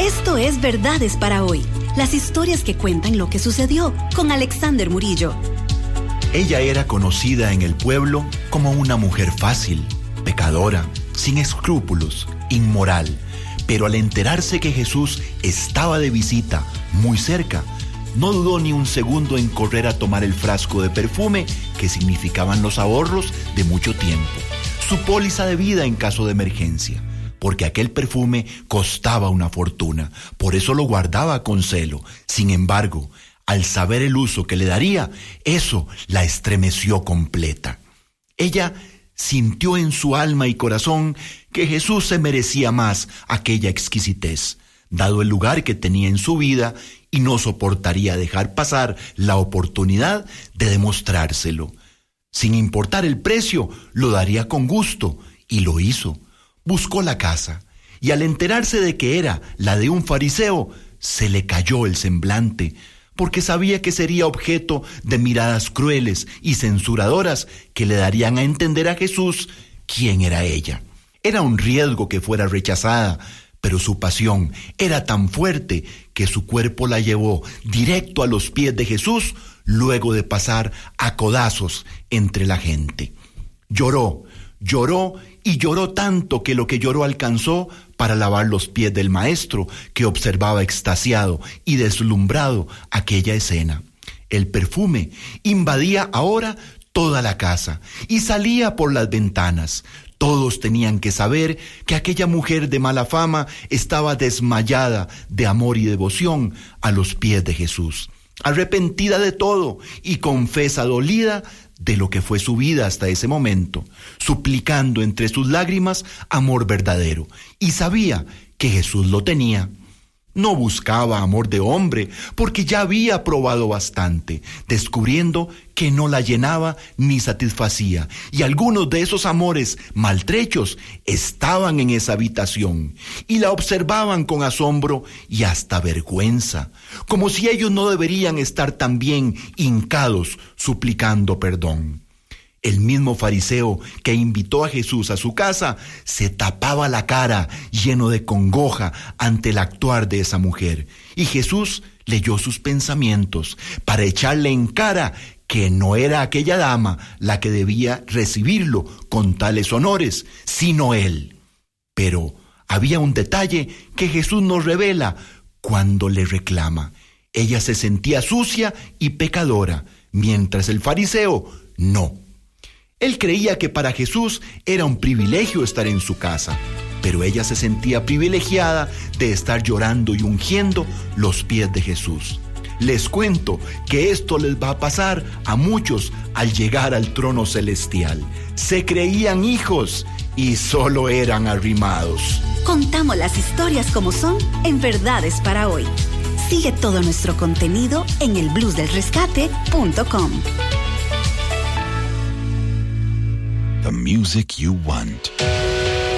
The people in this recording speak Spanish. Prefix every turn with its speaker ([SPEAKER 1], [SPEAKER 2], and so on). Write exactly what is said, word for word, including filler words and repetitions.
[SPEAKER 1] Esto es Verdades para Hoy, las historias que cuentan lo que sucedió con Alexander Murillo.
[SPEAKER 2] Ella era conocida en el pueblo como una mujer fácil, pecadora, sin escrúpulos, inmoral. Pero al enterarse que Jesús estaba de visita muy cerca, no dudó ni un segundo en correr a tomar el frasco de perfume que significaban los ahorros de mucho tiempo, su póliza de vida en caso de emergencia, porque aquel perfume costaba una fortuna, por eso lo guardaba con celo. Sin embargo, al saber el uso que le daría, eso la estremeció completa. Ella sintió en su alma y corazón que Jesús se merecía más aquella exquisitez, dado el lugar que tenía en su vida, y no soportaría dejar pasar la oportunidad de demostrárselo. Sin importar el precio, lo daría con gusto, y lo hizo. Buscó la casa, y al enterarse de que era la de un fariseo, se le cayó el semblante, porque sabía que sería objeto de miradas crueles y censuradoras que le darían a entender a Jesús quién era ella. Era un riesgo que fuera rechazada, pero su pasión era tan fuerte que su cuerpo la llevó directo a los pies de Jesús, luego de pasar a codazos entre la gente. Lloró, lloró y lloró tanto que lo que lloró alcanzó para lavar los pies del maestro, que observaba extasiado y deslumbrado aquella escena. El perfume invadía ahora toda la casa y salía por las ventanas. Todos tenían que saber que aquella mujer de mala fama estaba desmayada de amor y devoción a los pies de Jesús, arrepentida de todo y confesa dolida de lo que fue su vida hasta ese momento, suplicando entre sus lágrimas amor verdadero, y sabía que Jesús lo tenía. No buscaba amor de hombre, porque ya había probado bastante, descubriendo que no la llenaba ni satisfacía, y algunos de esos amores maltrechos estaban en esa habitación, y la observaban con asombro y hasta vergüenza, como si ellos no deberían estar también hincados suplicando perdón. El mismo fariseo que invitó a Jesús a su casa se tapaba la cara lleno de congoja ante el actuar de esa mujer, y Jesús leyó sus pensamientos para echarle en cara que no era aquella dama la que debía recibirlo con tales honores, sino él. Pero había un detalle que Jesús nos revela cuando le reclama. Ella se sentía sucia y pecadora, mientras el fariseo no. Él creía que para Jesús era un privilegio estar en su casa, pero ella se sentía privilegiada de estar llorando y ungiendo los pies de Jesús. Les cuento que esto les va a pasar a muchos al llegar al trono celestial. Se creían hijos y solo eran arrimados.
[SPEAKER 1] Contamos las historias como son en Verdades para Hoy. Sigue todo nuestro contenido en el blues del rescate punto com.
[SPEAKER 2] The music you want.